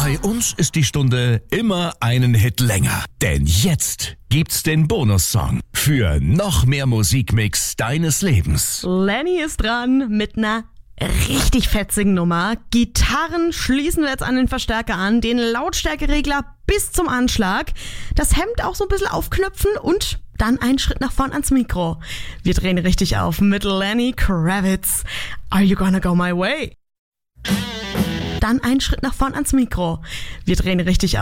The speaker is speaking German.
Bei uns ist die Stunde immer einen Hit länger. Denn jetzt gibt's den Bonussong für noch mehr Musikmix deines Lebens. Lenny ist dran mit einer richtig fetzigen Nummer. Gitarren schließen wir jetzt an den Verstärker an, den Lautstärkeregler bis zum Anschlag, das Hemd auch so ein bisschen aufknöpfen und dann einen Schritt nach vorn ans Mikro. Wir drehen richtig auf mit Lenny Kravitz. Are you gonna go my way? Dann einen Schritt nach vorn ans Mikro. Wir drehen richtig auf.